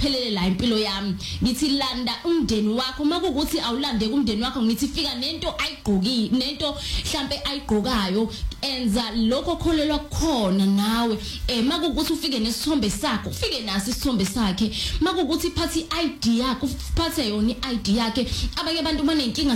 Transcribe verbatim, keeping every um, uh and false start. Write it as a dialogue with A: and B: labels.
A: iphelele la impilo yami ngithi landa umndeni wakho makukuthi awulande kumndeni wakho ngithi fika nento ayigqoki nento mhlambe ayigqokayo enza lokho kholelwa khona nawe eh makukuthi ufike nesithombe sakho ufike naso isithombe sakhe makukuthi phathi I D yakho uphathe yona I D yakhe abanye abantu banenkinga